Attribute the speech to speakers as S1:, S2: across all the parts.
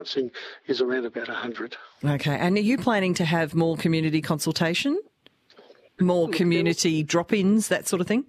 S1: is around about 100.
S2: Okay, and are you planning to have more community consultation, more community drop-ins, that sort of thing?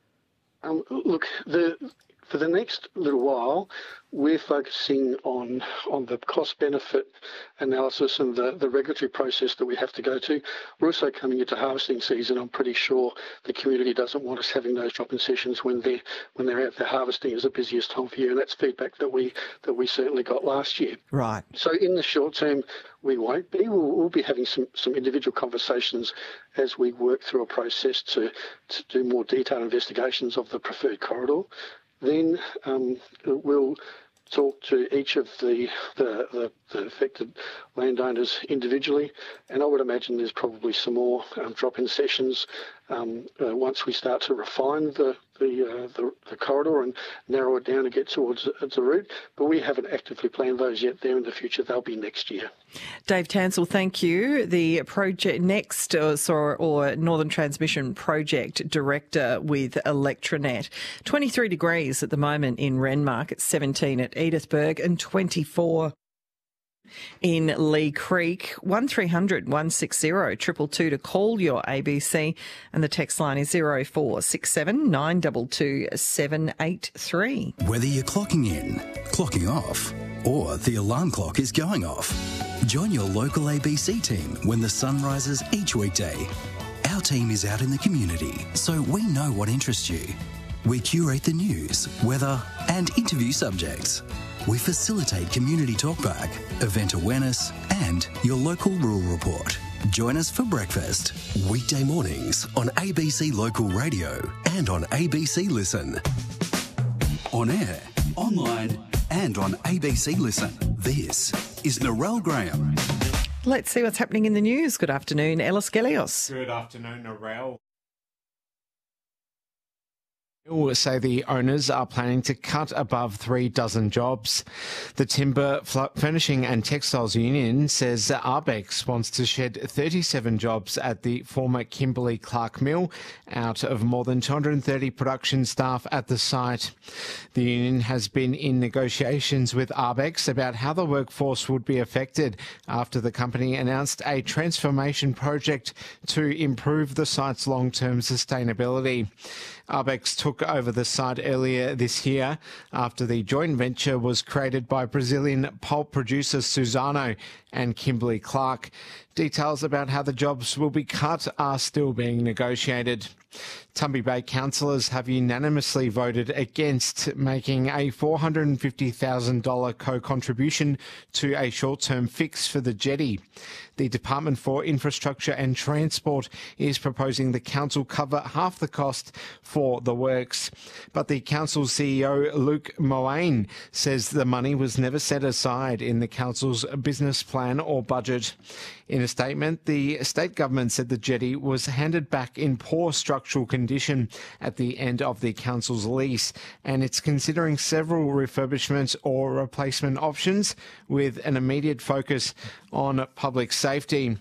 S1: For the next little while, we're focusing on the cost-benefit analysis and the regulatory process that we have to go to. We're also coming into harvesting season. I'm pretty sure the community doesn't want us having those drop-in sessions when they're out there harvesting is the busiest time for year, and that's feedback that we certainly got last year.
S2: Right.
S1: So in the short term, we won't be. We'll be having some individual conversations as we work through a process to do more detailed investigations of the preferred corridor. Then we'll talk to each of the affected landowners individually, and I would imagine there's probably some more drop-in sessions once we start to refine the corridor and narrow it down to get towards the route. But we haven't actively planned those yet. They're in the future. They'll be next year.
S2: Dave Tansell, thank you. The project next, or Northern Transmission Project Director with Electranet. 23 degrees at the moment in Renmark. It's 17 at Edithburgh and 24 in Lee Creek. 1300 160 222 to call your ABC, and the text line is 0467 922 783.
S3: Whether you're clocking in, clocking off, or the alarm clock is going off, join your local ABC team when the sun rises each weekday. Our team is out in the community, so we know what interests you. We curate the news, weather, and interview subjects. We facilitate community talkback, event awareness, and your local rural report. Join us for breakfast. Weekday mornings on ABC Local Radio and on ABC Listen. On air, online, and on ABC Listen. This is Narelle Graham.
S2: Let's see what's happening in the news. Good afternoon, Ellis Gelios.
S4: Good afternoon, Narelle. Say the owners are planning to cut above 3 dozen jobs. The Timber Furnishing and Textiles Union says that Arbex wants to shed 37 jobs at the former Kimberley Clark Mill out of more than 230 production staff at the site. The union has been in negotiations with Arbex about how the workforce would be affected after the company announced a transformation project to improve the site's long-term sustainability. Arbex took over the site earlier this year after the joint venture was created by Brazilian pulp producer Suzano and Kimberley Clark. Details about how the jobs will be cut are still being negotiated. Tumby Bay councillors have unanimously voted against making a $450,000 co-contribution to a short-term fix for the jetty. The Department for Infrastructure and Transport is proposing the council cover half the cost for the works. But the council's CEO, Luke Moane, says the money was never set aside in the council's business plan or budget. In a statement, the state government said the jetty was handed back in poor structural condition at the end of the council's lease, and it's considering several refurbishment or replacement options with an immediate focus on public safety.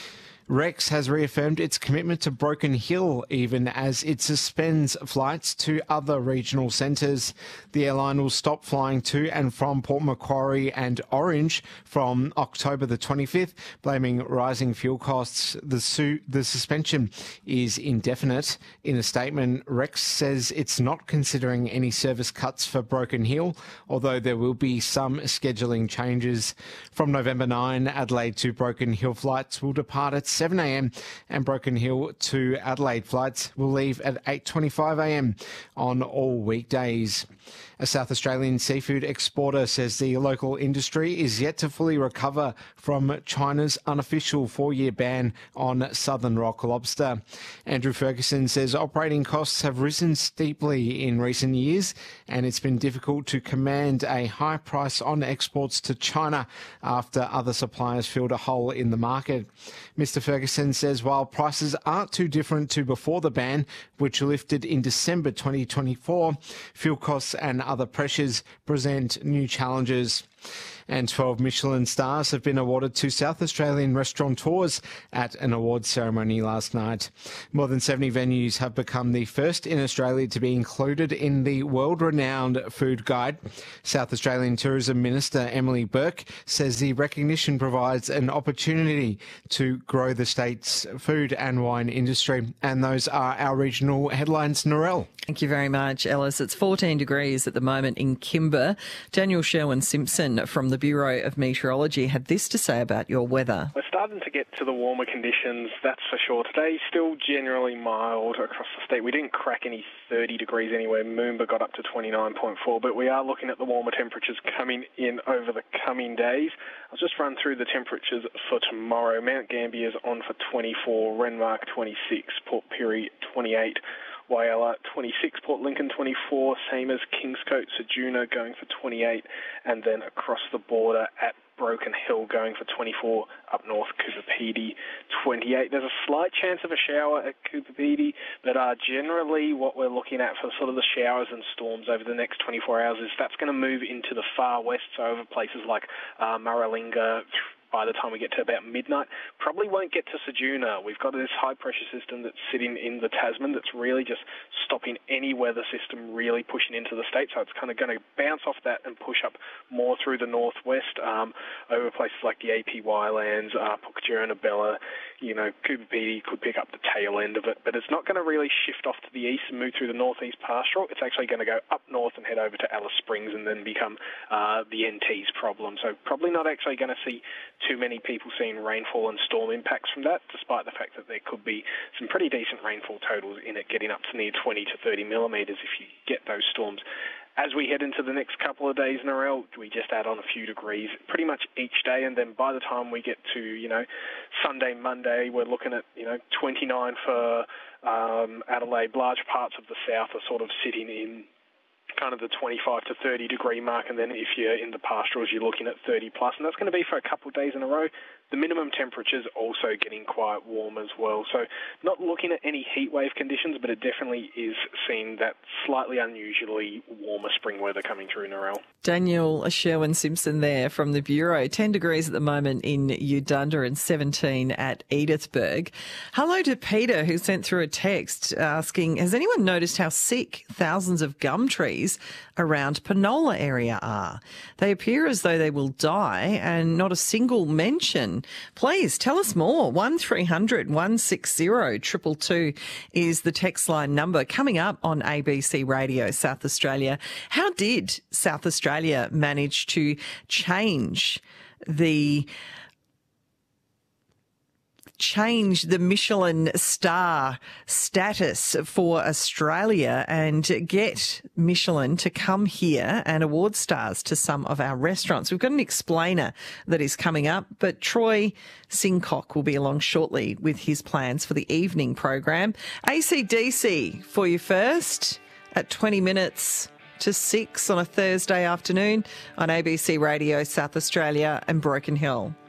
S4: Rex has reaffirmed its commitment to Broken Hill, even as it suspends flights to other regional centres. The airline will stop flying to and from Port Macquarie and Orange from October the 25th, blaming rising fuel costs. The suspension is indefinite. In a statement, Rex says it's not considering any service cuts for Broken Hill, although there will be some scheduling changes. From November 9, Adelaide to Broken Hill flights will depart at 7 a.m. and Broken Hill to Adelaide flights will leave at 8:25 a.m. on all weekdays. A South Australian seafood exporter says the local industry is yet to fully recover from China's unofficial 4-year ban on Southern Rock lobster. Andrew Ferguson says operating costs have risen steeply in recent years and it's been difficult to command a high price on exports to China after other suppliers filled a hole in the market. Mr. Ferguson says while prices aren't too different to before the ban, which lifted in December 2024, fuel costs and other pressures present new challenges. And 12 Michelin stars have been awarded to South Australian restaurateurs at an awards ceremony last night. More than 70 venues have become the first in Australia to be included in the world-renowned food guide. South Australian Tourism Minister Emily Burke says the recognition provides an opportunity to grow the state's food and wine industry. And those are our regional headlines. Narelle.
S2: Thank you very much, Ellis. It's 14 degrees at the moment in Kimber. Daniel Sherwin-Simpson from the Bureau of Meteorology had this to say about your weather.
S5: We're starting to get to the warmer conditions, that's for sure. Today, still generally mild across the state. We didn't crack any 30 degrees anywhere. Moomba got up to 29.4, but we are looking at the warmer temperatures coming in over the coming days. I'll just run through the temperatures for tomorrow. Mount Gambier is on for 24, Renmark 26, Port Pirie 28, Whyalla 26, Port Lincoln 24, same as Kingscote, Ceduna going for 28, and then across the border at Broken Hill going for 24, up north Cooper Pedy 28. There's a slight chance of a shower at Cooper Pedy, but generally what we're looking at for sort of the showers and storms over the next 24 hours is that's going to move into the far west, so over places like Maralinga. By the time we get to about midnight, probably won't get to Ceduna. We've got this high-pressure system that's sitting in the Tasman that's really just stopping any weather system really pushing into the state, so it's kind of going to bounce off that and push up more through the northwest over places like the APY lands, Pukatjura, Bella, Cooper Pedy could pick up the tail end of it, but it's not going to really shift off to the east and move through the northeast pastoral. It's actually going to go up north and head over to Alice Springs and then become the NT's problem. So probably not actually going to see too many people seeing rainfall and storm impacts from that, despite the fact that there could be some pretty decent rainfall totals in it, getting up to near 20 to 30 millimetres if you get those storms. As we head into the next couple of days, Narelle, we just add on a few degrees pretty much each day, and then by the time we get to, Sunday, Monday, we're looking at, 29 for Adelaide. Large parts of the south are sort of sitting in kind of the 25 to 30 degree mark, and then if you're in the pastorals, you're looking at 30 plus, and that's going to be for a couple of days in a row. The minimum temperatures also getting quite warm as well. So not looking at any heat wave conditions, but it definitely is seeing that slightly unusually warmer spring weather coming through, Narelle.
S2: Daniel Sherwin-Simpson there from the Bureau. 10 degrees at the moment in Udunda and 17 at Edithburgh. Hello to Peter, who sent through a text asking, has anyone noticed how sick thousands of gum trees around Penola area are? They appear as though they will die and not a single mention. Please tell us more. 1300 160 222 is the text line number. Coming up on ABC Radio South Australia, how did South Australia manage to change the Michelin star status for Australia and get Michelin to come here and award stars to some of our restaurants? We've got an explainer that is coming up, but Troy Sincock will be along shortly with his plans for the evening program. AC/DC for you first at 20 minutes to 6 on a Thursday afternoon on ABC Radio South Australia and Broken Hill.